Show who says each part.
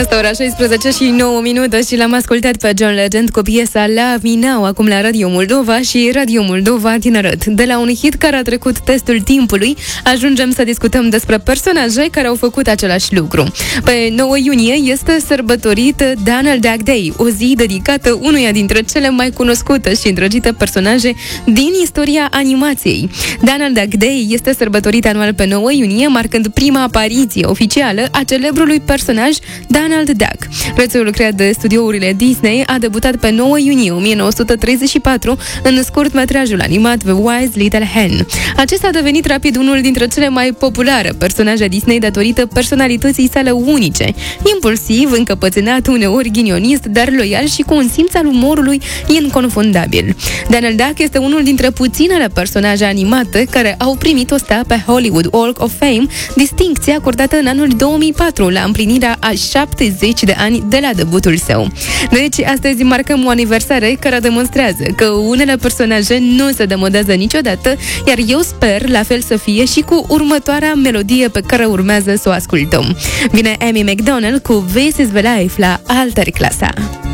Speaker 1: Este ora 16 și 9 minute și l-am ascultat pe John Legend cu piesa Love Me Now, acum la Radio Moldova și Radio Moldova Tineret. De la un hit care a trecut testul timpului, ajungem să discutăm despre personaje care au făcut același lucru. Pe 9 iunie este sărbătorit Donald Duck Day, o zi dedicată unuia dintre cele mai cunoscute și îndrăgite personaje din istoria animației. Donald Duck Day este sărbătorit anual pe 9 iunie, marcând prima apariție oficială a celebrului personaj Donald Duck. Rețelul creat de studiourile Disney a debutat pe 9 iunie 1934 în scurtmetrajul animat The Wise Little Hen. Acesta a devenit rapid unul dintre cele mai populare personaje Disney datorită personalității sale unice, impulsiv, încăpățânat, uneori ghinionist, dar loial și cu un simț al umorului inconfundabil. Donald Duck este unul dintre puținele personaje animate care au primit o stea pe Hollywood Walk of Fame, distincție acordată în anul 2004 la împlinirea a 70 de ani de la debutul său. Deci, astăzi marcăm o aniversare care demonstrează că unele personaje nu se demodează niciodată, iar eu sper la fel să fie și cu următoarea melodie pe care urmează să o ascultăm. Vine Amy Macdonald cu This Is The Life la Alter Clasa.